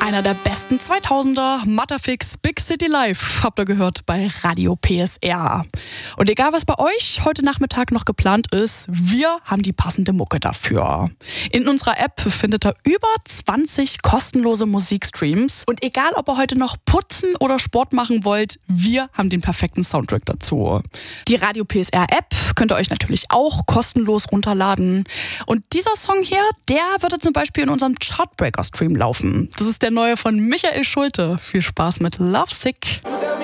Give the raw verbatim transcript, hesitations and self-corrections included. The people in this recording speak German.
Einer der besten zweitausender, Matterfix, Big City Live, habt ihr gehört bei Radio P S R. Und egal was bei euch heute Nachmittag noch geplant ist, wir haben die passende Mucke dafür. In unserer App findet ihr über zwanzig kostenlose Musikstreams. Und egal ob ihr heute noch putzen oder Sport machen wollt, wir haben den perfekten Soundtrack dazu. Die Radio P S R App könnt ihr euch natürlich auch kostenlos runterladen. Und dieser Song hier, der würde zum Beispiel in unserem Chartbreaker-Stream laufen. Das ist der neue von Michael Schulte. Viel Spaß mit Lovesick.